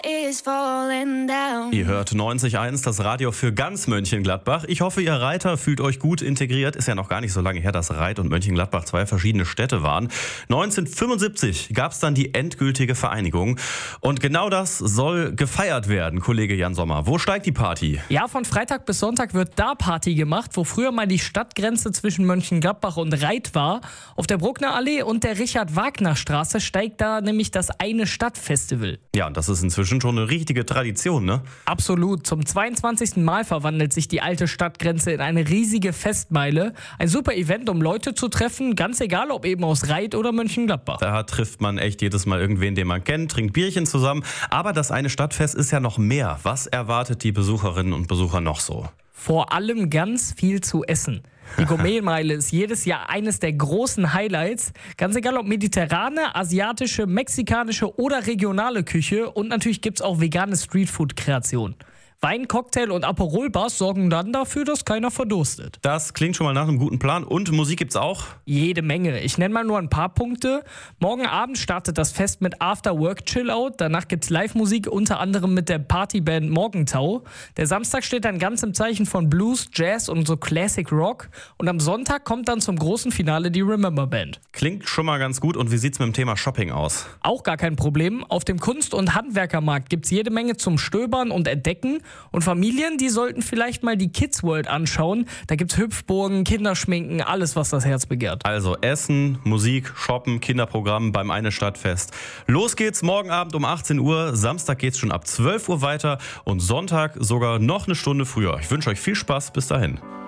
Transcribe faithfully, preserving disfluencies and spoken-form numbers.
is falling down. Ihr hört neunzig Komma eins, das Radio für ganz Mönchengladbach. Ich hoffe, ihr Reiter fühlt euch gut integriert. Ist ja noch gar nicht so lange her, dass Reit und Mönchengladbach zwei verschiedene Städte waren. neunzehnhundertfünfundsiebzig gab es dann die endgültige Vereinigung. Und genau das soll gefeiert werden, Kollege Jan Sommer. Wo steigt die Party? Ja, von Freitag bis Sonntag wird da Party gemacht, wo früher mal die Stadtgrenze zwischen Mönchengladbach und Reit war. Auf der Bruckner Allee und der Richard-Wagner-Straße steigt da nämlich das Eine Stadt-Festival. Ja, und das ist inzwischen schon eine richtige Tradition, ne? Absolut. Zum zweiundzwanzigsten Mal verwandelt sich die alte Stadtgrenze in eine riesige Festmeile. Ein super Event, um Leute zu treffen, ganz egal, ob eben aus Reit oder Mönchengladbach. Da trifft man echt jedes Mal irgendwen, den man kennt, trinkt Bierchen zusammen. Aber das Eine Stadtfest ist ja noch mehr. Was erwartet die Besucherinnen und Besucher noch so? Vor allem ganz viel zu essen. Die Gourmetmeile ist jedes Jahr eines der großen Highlights. Ganz egal ob mediterrane, asiatische, mexikanische oder regionale Küche. Und natürlich gibt es auch vegane Streetfood-Kreationen. Wein, Cocktail und Aperol-Bars sorgen dann dafür, dass keiner verdurstet. Das klingt schon mal nach einem guten Plan. Und Musik gibt's auch? Jede Menge. Ich nenne mal nur ein paar Punkte. Morgen Abend startet das Fest mit After-Work-Chill-Out. Danach gibt's Live-Musik, unter anderem mit der Partyband Morgentau. Der Samstag steht dann ganz im Zeichen von Blues, Jazz und so Classic Rock. Und am Sonntag kommt dann zum großen Finale die Remember Band. Klingt schon mal ganz gut. Und wie sieht's mit dem Thema Shopping aus? Auch gar kein Problem. Auf dem Kunst- und Handwerkermarkt gibt's jede Menge zum Stöbern und Entdecken. Und Familien, die sollten vielleicht mal die Kids World anschauen. Da gibt's Hüpfburgen, Kinderschminken, alles, was das Herz begehrt. Also Essen, Musik, Shoppen, Kinderprogramm beim Eine Stadtfest. Los geht's morgen Abend um achtzehn Uhr. Samstag geht's schon ab zwölf Uhr weiter und Sonntag sogar noch eine Stunde früher. Ich wünsche euch viel Spaß. Bis dahin.